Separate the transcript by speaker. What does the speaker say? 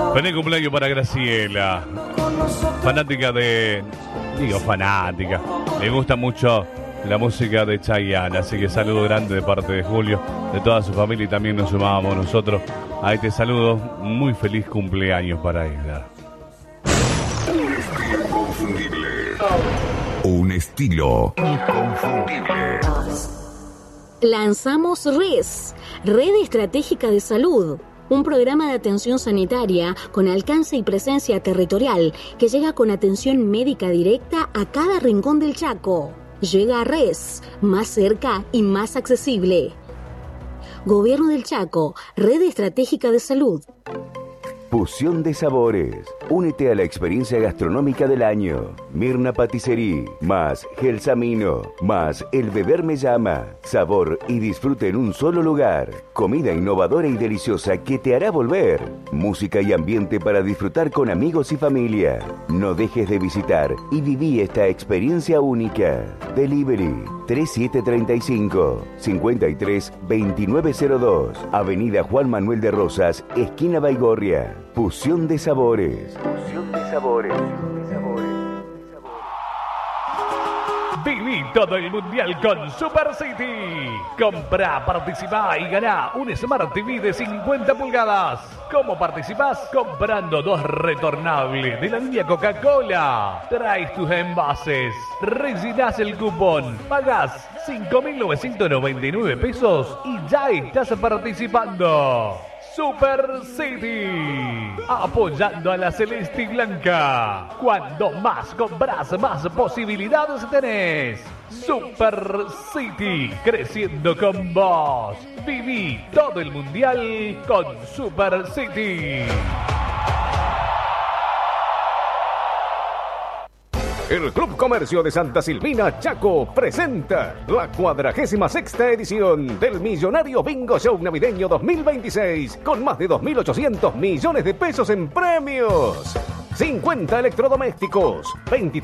Speaker 1: Feliz cumpleaños para Graciela. Fanática de... fanática. Le gusta mucho la música de Chayanne. Así que saludo grande de parte de Julio, de toda su familia, y también nos sumábamos nosotros a este saludo. Muy feliz cumpleaños para ella.
Speaker 2: Un estilo inconfundible. Un estilo inconfundible.
Speaker 3: Lanzamos RES, Red Estratégica de Salud, un programa de atención sanitaria con alcance y presencia territorial que llega con atención médica directa a cada rincón del Chaco. Llega a RES, más cerca y más accesible. Gobierno del Chaco, Red Estratégica de Salud.
Speaker 4: Fusión de sabores. Únete a la experiencia gastronómica del año. Mirna Patisserie, más Gelsamino, más El Beber Me Llama. Sabor y disfrute en un solo lugar. Comida innovadora y deliciosa que te hará volver. Música y ambiente para disfrutar con amigos y familia. No dejes de visitar y viví esta experiencia única. Delivery 3735 53 2902. Avenida Juan Manuel de Rosas, esquina Baigorria. Fusión de sabores. Fusión de sabores.
Speaker 1: Viví todo el mundial con Super City. Compra, participá y ganá un Smart TV de 50 pulgadas. ¿Cómo participás? Comprando 2 retornables de la línea Coca-Cola. Traes tus envases, rellenás el cupón, pagás 5.999 pesos y ya estás participando. Super City, apoyando a la Celeste y Blanca. Cuando más compras, más posibilidades tenés. Super City, creciendo con vos. Viví todo el mundial con Super City.
Speaker 5: El Club Comercio de Santa Silvina, Chaco, presenta la 46ª edición del Millonario Bingo Show Navideño 2026, con más de 2.800 millones de pesos en premios. 50 electrodomésticos, 23